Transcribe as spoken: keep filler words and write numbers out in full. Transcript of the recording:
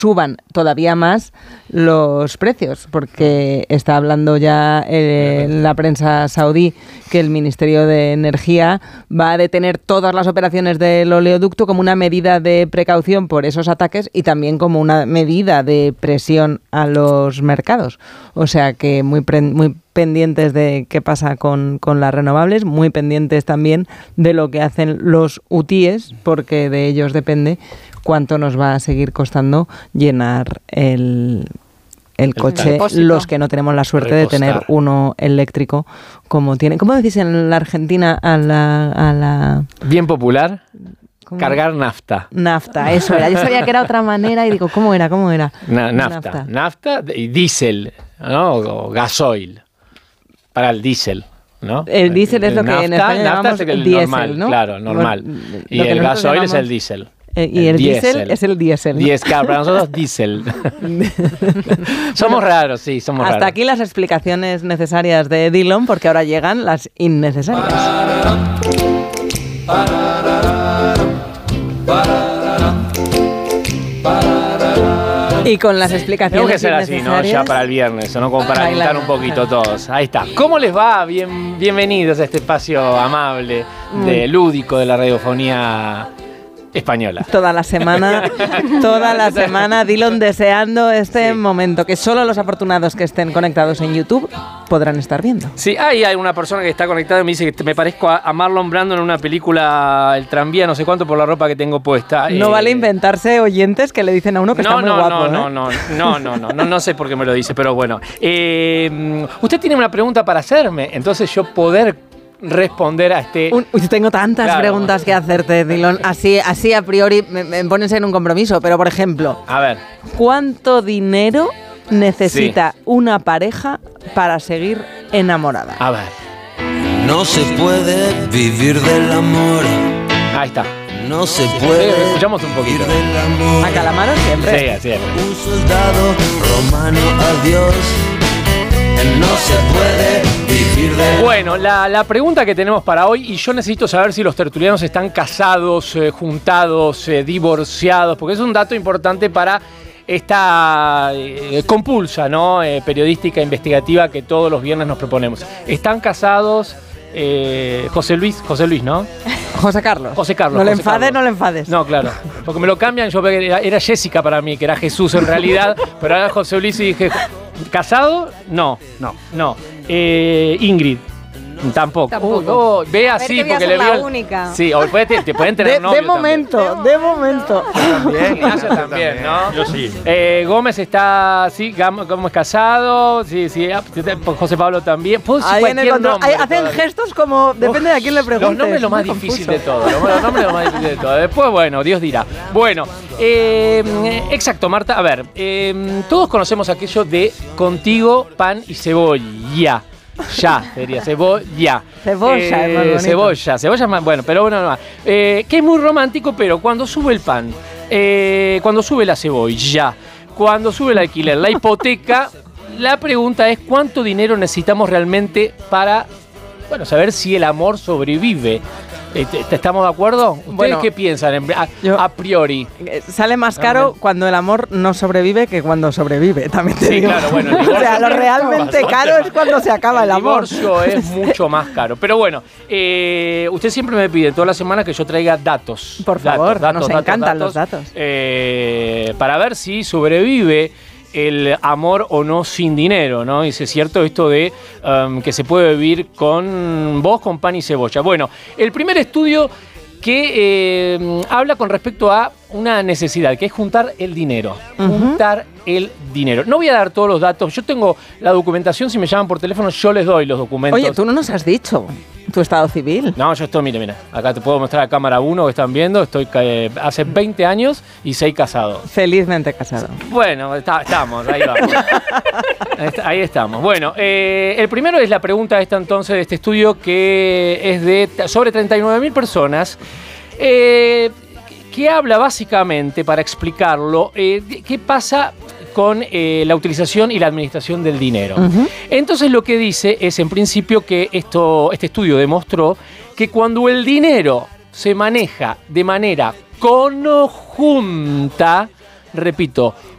suban todavía más los precios, porque está hablando ya eh, la prensa saudí que el Ministerio de Energía va a detener todas las operaciones del oleoducto como una medida de precaución por esos ataques y también como una medida de presión a los mercados. O sea que muy, pre- muy pendientes de qué pasa con, con las renovables, muy pendientes también de lo que hacen los hutíes, porque de ellos depende cuánto nos va a seguir costando llenar el, el coche, el los que no tenemos la suerte Repostar. de tener uno eléctrico como tiene. ¿Cómo decís en la Argentina a la... A la Bien popular, ¿cómo? cargar nafta. Nafta, eso era. Yo sabía que era otra manera y digo, ¿cómo era? ¿Cómo era? Na- nafta. Nafta y diésel, ¿no? O gasoil. Para el diésel, ¿no? El diésel es lo que en España nafta llamamos es el diésel, normal, ¿no? claro, normal. Bueno, y lo que el nosotros gasoil es llamamos- el diésel. Eh, y el diésel es el diésel, ¿no? diez K, para nosotros diésel. Somos raros, sí, somos Hasta raros. aquí las explicaciones necesarias de Dillon, porque ahora llegan las innecesarias. Y con las explicaciones Tengo que ser así, ¿no? innecesarias... Ya para el viernes, ¿no? Como para Bailar. alentar un poquito todos. Ahí está. ¿Cómo les va? Bien, bienvenidos a este espacio amable, de lúdico de la radiofonía española. Toda la semana, toda la semana, Dillon deseando este Sí. momento, que solo los afortunados que estén conectados en YouTube podrán estar viendo. Sí, hay, hay una persona que está conectada y me dice que me parezco a, a Marlon Brando en una película El tranvía, no sé cuánto, por la ropa que tengo puesta. No Eh, vale inventarse oyentes que le dicen a uno que no, está muy no, guapo. no, ¿eh? no, no, no, no, no, no, no sé por qué me lo dice, pero bueno. Eh, usted tiene una pregunta para hacerme, entonces yo poder responder a este... Un- uy, tengo tantas Claro. preguntas que hacerte, Dillon. Así, así a priori me, me pones en un compromiso, pero por ejemplo, A ver, ¿cuánto dinero necesita una pareja para seguir enamorada? a ver, No se puede vivir del amor. ahí está. No se Sí, puede escuchamos un poquito. vivir del amor. A Calamaro siempre. Sí, así es. Un soldado romano, adiós. No se puede vivir del Bueno, la, la pregunta que tenemos para hoy, y yo necesito saber si los tertulianos están casados, eh, juntados, eh, divorciados, porque es un dato importante para esta eh, compulsa, ¿no? Eh, periodística, investigativa que todos los viernes nos proponemos. ¿Están casados? Eh, José Luis, José Luis, ¿no? José Carlos. José Carlos. No le José enfades, Carlos. no le enfades. No, claro. Porque me lo cambian, yo era, era Jessica para mí, que era Jesús en realidad, pero ahora José Luis y dije, ¿casado? No, no, no. Eh, Ingrid. Tampoco. Tampoco. Uy, oh, ve A ver, así que voy a porque ser le la vio. única. Sí, o puede- te, te pueden tener De, novio de momento, de momento. También. Ignacio también, ¿no? Yo sí. Eh, Gómez está, sí, Gam- Gómez casado, sí, sí, ah, José Pablo también. Puedo decir Ahí en el cualquier control. nombre Ahí hacen todavía. gestos como, depende de a quién le preguntes. Los nombres lo más Muy difícil confuso. de todo. Los los nombres lo más difícil de todo. Después, bueno, Dios dirá. Bueno, eh, exacto, Marta. A ver, eh, todos conocemos aquello de contigo, pan y cebolla. Ya, sería cebolla. Cebolla, es más bonito. Cebolla, cebolla es más, bueno, pero bueno, no, eh, que es muy romántico, pero cuando sube el pan, eh, cuando sube la cebolla, cuando sube el alquiler, la hipoteca, la pregunta es cuánto dinero necesitamos realmente para, bueno, saber si el amor sobrevive. Eh, ¿te- te- ¿Estamos de acuerdo? ¿Ustedes Bueno, qué piensan en- a, yo- a priori? Eh, Sale más caro cuando el amor no sobrevive que cuando sobrevive, también te Sí, digo. claro, bueno, el O sea, divorcio lo es realmente bastante caro más. es cuando se acaba el El amor. divorcio es mucho más caro. Pero bueno, eh, usted siempre me pide toda la semana que yo traiga datos. Por favor, nos encantan los datos. eh, para ver si sobrevive el amor o no sin dinero, ¿no? Y si es cierto esto de um, que se puede vivir con vos, con pan y cebolla. Bueno, el primer estudio que eh, habla con respecto a una necesidad, que es juntar el dinero. Ujú. Juntar el dinero. No voy a dar todos los datos. Yo tengo la documentación. Si me llaman por teléfono, yo les doy los documentos. Oye, tú no nos has dicho tu estado civil. No, yo estoy, mire, mire. Acá te puedo mostrar a cámara uno que están viendo. Estoy eh, hace veinte años y seis casados. Felizmente casado. Bueno, está- estamos, ahí vamos. Ahí está- Ahí estamos. Bueno, eh, el primero es la pregunta esta entonces de este estudio que es de t- sobre treinta y nueve mil personas. Eh, que habla básicamente, para explicarlo, eh, de- qué pasa con eh, la utilización y la administración del dinero. Ujú. Entonces lo que dice es en principio que esto, este estudio demostró que cuando el dinero se maneja de manera conjunta, repito,